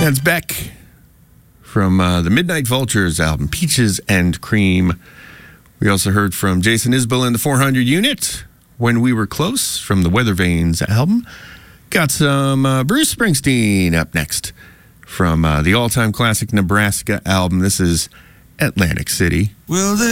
That's Beck from the Midnight Vultures album, Peaches and Cream. We also heard from Jason Isbell and the 400 Unit, When We Were Close, from the Weather Vanes album. Got some Bruce Springsteen up next from the all-time classic Nebraska album. This is Atlantic City. Well,